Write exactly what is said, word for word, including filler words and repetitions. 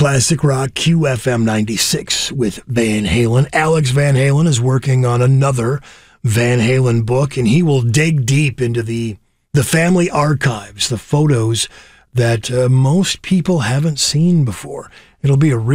Classic Rock Q F M ninety-six with Van Halen. Alex Van Halen is working on another Van Halen book, and he will dig deep into the, the family archives, the photos that uh, most people haven't seen before. It'll be a